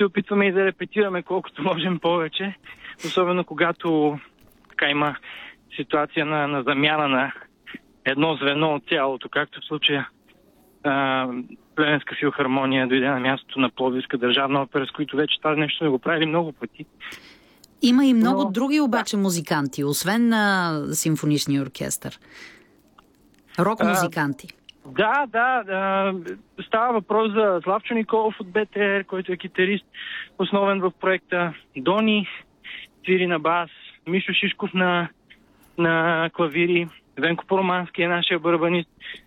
се опитваме и да репетираме колкото можем повече, особено когато така има ситуация на замяна на едно звено от цялото, както в случая Плевенска филхармония дойде на мястото на Пловдивска държавна опера, с които вече това нещо сме го правили много пъти. Има и много други обаче музиканти, освен на симфоничния оркестър. Рок-музиканти. Да. Става въпрос за Славчо Николов от БТР, който е китарист, основен в проекта. Дони свири на бас, Мишо Шишков на клавири, Венко Поромански е нашия барабанист.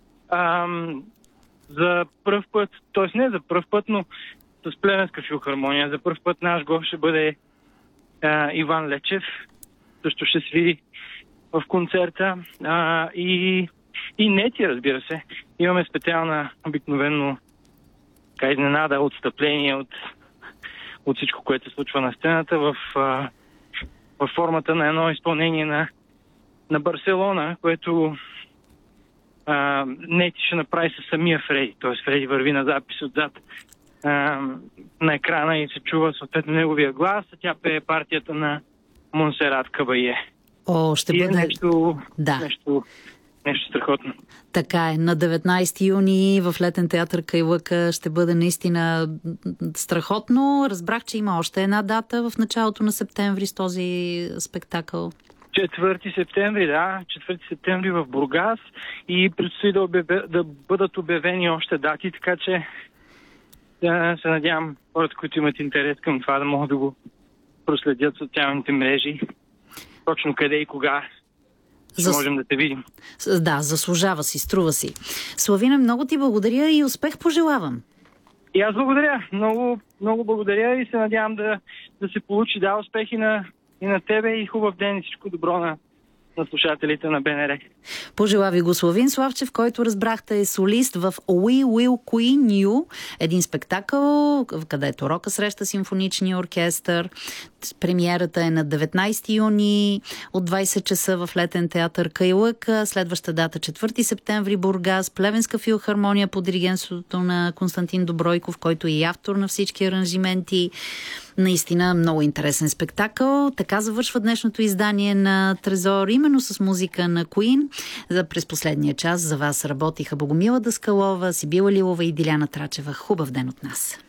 За пръв път, т.е. не за пръв път, но с Плевенска филхармония, за пръв път наш гост ще бъде Иван Лечев, също ще свири в концерта. И Нети, разбира се. Имаме специална, обикновено изненада, отстъпление от всичко, което се случва на сцената в формата на едно изпълнение на Барселона, което Нети ще направи със самия Фреди. Т.е. Фреди върви на запис отзад на екрана и се чува съответно неговия глас, а тя пее партията на Монсерат Кабае. Ще бъде... нещо страхотно. Така е. На 19 юни в Летен театър Кайлъка ще бъде наистина страхотно. Разбрах, че има още една дата в началото на септември с този спектакъл. 4 септември, да. 4 септември в Бургас и предстои да бъдат обявени още дати, така че се надявам хората, които имат интерес към това, да могат да го проследят в социалните мрежи. Точно къде и кога можем да те видим. Да, заслужава си, струва си. Славина, много ти благодаря и успех пожелавам. И аз благодаря. Много, много благодаря и се надявам да се получи успехи и на тебе и хубав ден и всичко добро на слушателите на БНР. Пожела ви го Славин Славчев, който разбрахте е солист в We Will Queen You, един спектакъл, където Рока среща симфоничния оркестър. Премиерата е на 19 юни от 20 часа в Летен театър Кайлък. Следваща дата 4 септември Бургас, Плевенска филхармония под диригентството на Константин Добройков, който е и автор на всички аранжименти. Наистина много интересен спектакъл. Така завършва днешното издание на Трезор, именно с музика на Queen. През последния час за вас работиха Богомила Даскалова, Сибила Лилова и Диляна Трачева. Хубав ден от нас!